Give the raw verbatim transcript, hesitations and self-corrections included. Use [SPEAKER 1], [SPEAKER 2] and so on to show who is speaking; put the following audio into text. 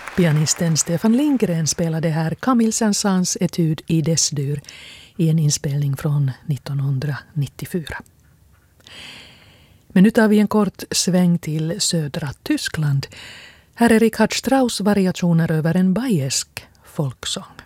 [SPEAKER 1] Pianisten Stefan Lindgren spelade här Camille Saint-Saëns etude i Des-dur i en inspelning från nittonhundranittiofyra. Men nu tar vi en kort sväng till södra Tyskland. Här är Richard Strauss variationer över en bayesk folksång.